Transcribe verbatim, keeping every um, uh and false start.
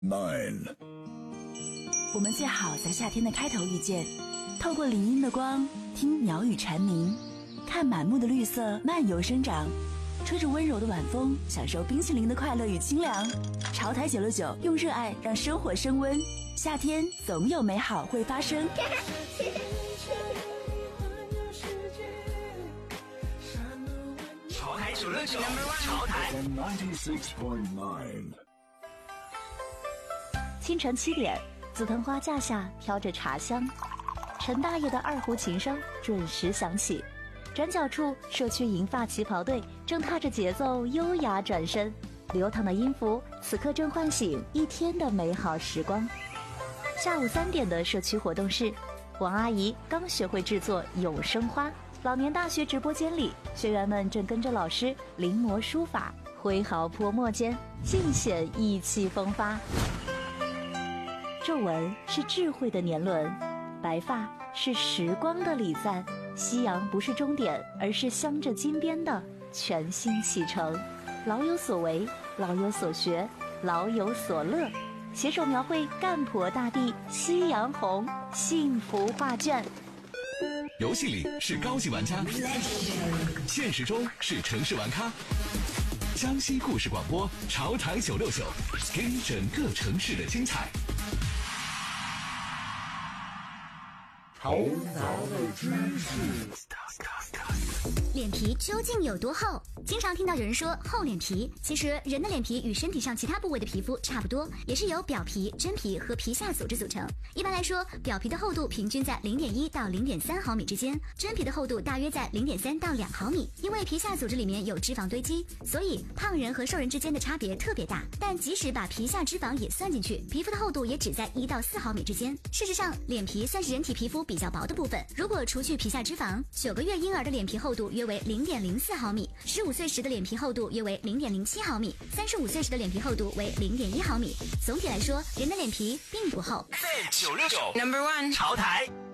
Nine。 我们最好在夏天的开头遇见，透过林荫的光，听鸟语蝉鸣，看满目的绿色漫游生长，吹着温柔的晚风，享受冰淇淋的快乐与清凉。潮台九六九，用热爱让生活升温。夏天总有美好会发生。 潮台九六九，潮台 ninety-six point nine。 清晨七点，紫藤花架下飘着茶香，陈大爷的二胡琴声准时响起。转角处，社区银发旗袍队正踏着节奏优雅转身，流淌的音符此刻正唤醒一天的美好时光。下午三点的社区活动室，王阿姨刚学会制作永生花。老年大学直播间里，学员们正跟着老师临摹书法，挥毫泼墨间尽显意气风发。皱纹是智慧的年轮，白发是时光的礼赞。夕阳不是终点，而是镶着金边的全新启程。老有所为，老有所学，老有所乐，携手描绘干婆大地夕阳红幸福画卷。 游戏里是高级玩家，现实中是城市玩咖。江西故事广播，潮台九六九，给你整个城市的精彩。 头脑的知识。 脸皮究竟有多厚？经常听到有人说厚脸皮，其实人的脸皮与身体上其他部位的皮肤差不多，也是由表皮、真皮和皮下组织组成。一般来说，表皮的厚度平均在 零点一到零点三毫米之间，真皮的厚度大约在 零点三到两毫米。因为皮下组织里面有脂肪堆积，所以胖人和瘦人之间的差别特别大。但即使把皮下脂肪也算进去，皮肤的厚度也只在一到四毫米之间。事实上，脸皮算是人体皮肤比较薄的部分。如果除去皮下脂肪，九个月婴儿的脸皮厚度约为 零点零四毫米，十五岁时的脸皮厚度约为 零点零七毫米，三十五岁时的脸皮厚度为 零点一毫米。总体来说，人的脸皮并不厚。 九六九 Number One 潮台。